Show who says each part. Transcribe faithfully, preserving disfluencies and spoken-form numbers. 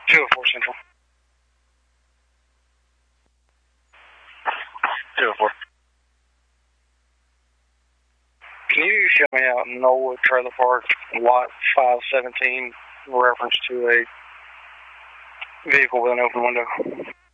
Speaker 1: two oh four Central. two oh four. Can you show me out in Knollwood Trailer Park, lot five seventeen, reference to a vehicle with an open window?